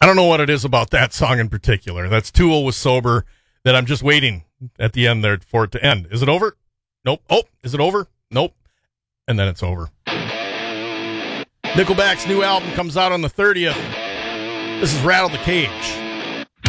I don't know what it is about that song in particular. That's Tool with Sober that I'm just waiting at the end there for it to end. Is it over? Nope. Oh, is it over? Nope. And then it's over. Nickelback's new album comes out on the 30th. This is Rattle the Cage.